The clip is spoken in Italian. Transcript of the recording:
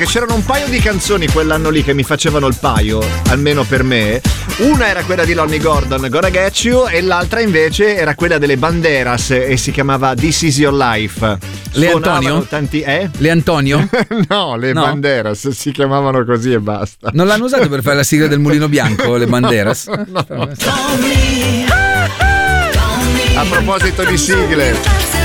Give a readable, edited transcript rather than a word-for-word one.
C'erano un paio di canzoni quell'anno lì che mi facevano il paio, almeno per me. Una era quella di Lonnie Gordon, Gonna Get You, e l'altra invece era quella delle Banderas e si chiamava This Is Your Life. Le Antonio? Le Antonio? No, le Banderas si chiamavano così e basta. Non l'hanno usato per fare la sigla del Mulino Bianco, le Banderas? No. A proposito di sigle,